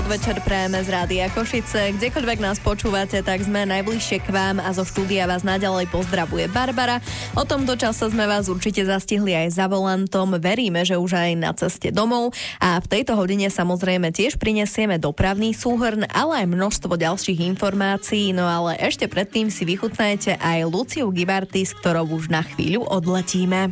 podvečer prajeme z Rádia Košice. Kdekoľvek nás počúvate, tak sme najbližšie k vám a zo štúdia vás naďalej pozdravuje Barbara. O tomto čase sme vás určite zastihli aj za volantom. Veríme, že už aj na ceste domov. A v tejto hodine samozrejme tiež prinesieme dopravný súhrn, ale aj množstvo ďalších informácií. No ale ešte predtým si vychutnajte aj Luciu Gibarty, s ktorou už na chvíľu odletíme.